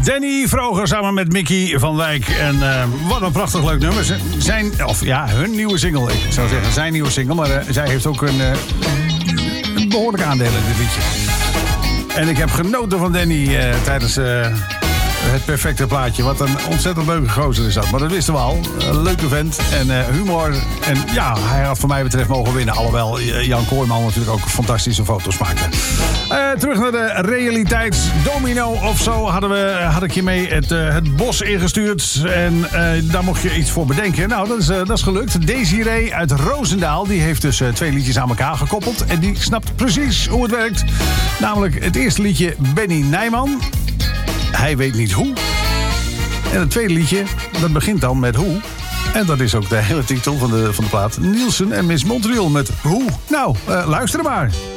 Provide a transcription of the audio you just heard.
Danny Vroger samen met Mickey van Wijk. En wat een prachtig leuk nummer. Hun nieuwe single. Ik zou zeggen zijn nieuwe single. Maar zij heeft ook een behoorlijk aandeel in dit liedje. En ik heb genoten van Danny tijdens het perfecte plaatje. Wat een ontzettend leuke gozer is dat. Maar dat wisten we al. Een leuke vent en humor. En ja, hij had voor mij betreft mogen winnen. Alhoewel Jan Kooijman natuurlijk ook fantastische foto's maakte. Terug naar de realiteit. Domino of zo had ik je mee het bos ingestuurd. En daar mocht je iets voor bedenken. Nou, dat is gelukt. Desiree uit Roosendaal. Die heeft dus 2 liedjes aan elkaar gekoppeld. En die snapt precies hoe het werkt. Namelijk het eerste liedje Benny Nijman. Hij weet niet hoe. En het tweede liedje, dat begint dan met hoe. En dat is ook de hele titel van de plaat. Nielsen en Miss Montreal met hoe. Nou, luister maar.